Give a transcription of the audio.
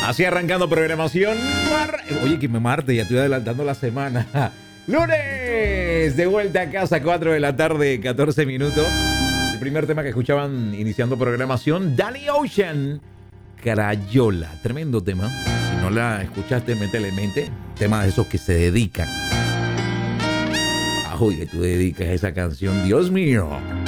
Así arrancando programación. Oye, que me martes, ya estoy adelantando la semana. Lunes, de vuelta a casa, 4 de la tarde, 14 minutos. El primer tema que escuchaban iniciando programación, Danny Ocean, Crayola. Tremendo tema. Si no la escuchaste, métele mente. Tema de esos que se dedican. Oye, tú dedicas esa canción, Dios mío.